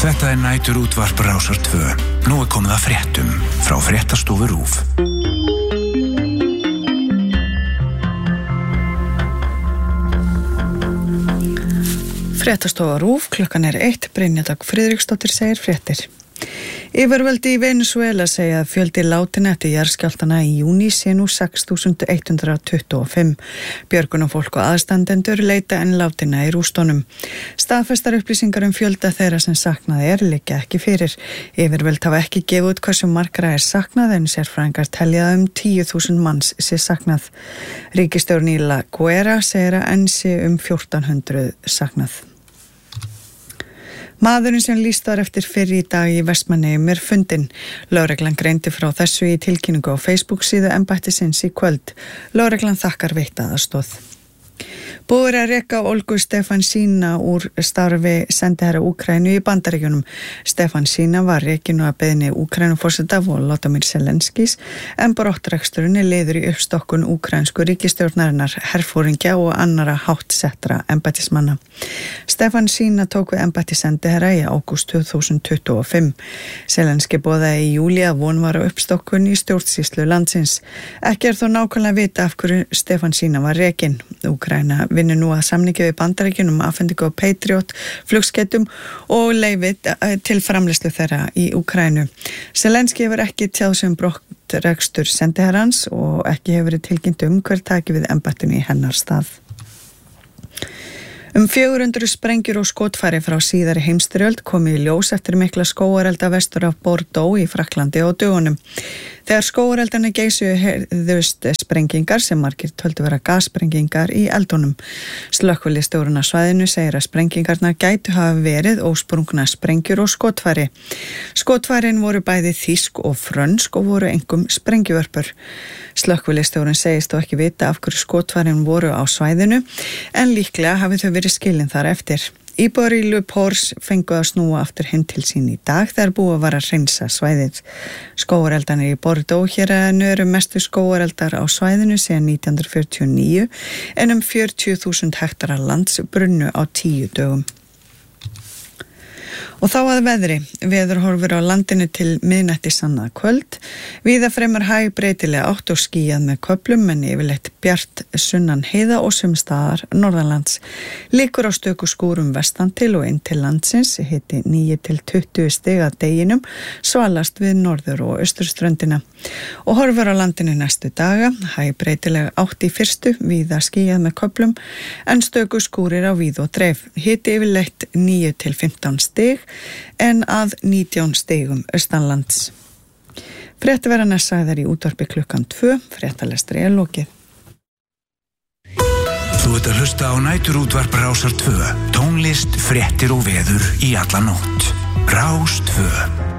Þetta næturútvarp Rásar 2. Nú komið að fréttum frá fréttastofu RÚV. Fréttastofa RÚV, klukkan 1, Brynja Dögg Friðriksdóttir segir fréttir. Yfirvöld í Venesúela segja að fjöldi látinna eftir jarðskjálftana í júní sé nú 6.125. Björgunarfólk og aðstandendur leita enn látinna í rústunum. Staðfestar upplýsingar fjölda þeirra sem saknað liggja ekki fyrir. Yfirvöld hafa ekki gefið út hversu margra saknað en sérfræðingar telja 10.000 manns sé saknað. Ríkisstjórinn í La Guera segir að enn sé 1.400 saknað. Maðurinn sem lýst var eftir fyrr í dag í Vestmannaeyjum fundinn. Lögreglan greindi frá þessu í tilkynningu á Facebook síðu embættisins í kvöld. Lögreglan þakkar veitta aðstoð. Búið að reka Olgu Stefansína úr starfi sendiherra Úkraínu í Bandaríkjunum. Stefansína var rekin að beiðni Úkraínuforseta Volodymyr Zelenskís en brottreksturinn liður í uppstokkun úkraínsku ríkisstjórnarinnar, herforingja og annara háttsettra embættismanna. Stefansína tók við embætti sendiherra í ágúst 2025. Zelenski boðaði í júlí að von var á uppstokkun í stjórnsýslu landsins. Ekki þó nákvæmlega vita af hverju Stefansína var rekin. Úkraína vinnur nú að samningi við Bandaríkjunum afhendingu á Patriot flugskeytum og leyfið til framleiðslu þeirra í Úkraínu. Zelenski hefur ekki tjáð sig brottrekstur sendiherrans og ekki hefur verið tilkynnt hver taki við embættinu í hennar stað. 400 sprengjur og skotfæri frá síðari heimsstyrjöld komu í ljós eftir mikla skógarelda vestur af Bordeaux í Frakklandi á dögunum. Þegar skógareldarnir geisuðu heyrðust sprengingar sem margir töldu vera gassprengingar í eldunum. Slökkviliðsstjórinn á svæðinu segir að sprengingarnar gætu hafa verið ósprungna sprengjur og skotfæri. Skotfærin voru bæði þýsk og frönsk og voru einkum sprengjuvörpur. Slökkviliðsstjórinn segist þó ekki vita af hverju skotfærin voru á svæðinu en líklega hafi þau verið skilin þar eftir. Íbúar í Le Pors fengu að snúa aftur heim til sín í dag þegar búið var að hreinsa svæðið. Skógareldarnir í Bordeaux héraðinu eru mestu skógareldar á svæðinu síðan 1949 en 40.000 hektara lands brunnu á 10 dögum. Og þá að veðri. Veðurhorfur á landinu til miðnættis annað kvöld. Víða fremur hæg breytilega átt og skýjað með köflum en yfirleitt bjart sunnan heiða og sumstaðar norðanlands. Líkur á stöku skúrum vestan til og inn til landsins, hiti 9 til 20 stig að deginum, svalast við norður og austurströndina. Og horfur á landinu næstu daga, hæg breytilega átt í fyrstu, víða skýjað með köflum, en stöku skúrir á víð og dreif. Hiti yfirleitt 9 til 15 stig, en að 19 stigum austanlands. Fréttir verða næst sagðar í útvarpi klukkan 2, fréttalestri lokið. Þú ert að hlusta á næturútvarp Rásar 2, tónlist, fréttir og veður í alla nótt. Rás 2.